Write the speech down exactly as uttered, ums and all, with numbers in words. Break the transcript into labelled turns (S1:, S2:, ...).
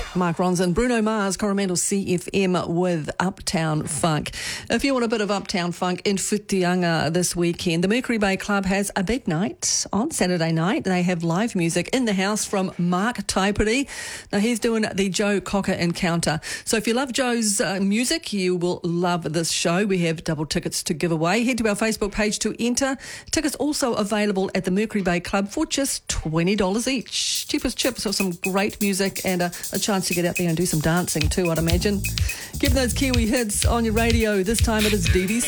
S1: Mark Ronson, Bruno Mars, Coromandel C F M with Uptown Funk. If you want a bit of Uptown Funk in Whitianga this weekend, the Mercury Bay Club has a big night on Saturday night. They have live music in the house from Mark Taipuri. Now, he's doing the Joe Cocker Encounter. So if you love Joe's uh, music, you will love this show. We have double tickets to give away. Head to our Facebook page to enter. Tickets also available at the Mercury Bay Club for just twenty dollars each. Cheapest chips with some great music and a, a chance to get out there and do some dancing too, I'd imagine. Give those Kiwi hits on your radio. This time it is D D C.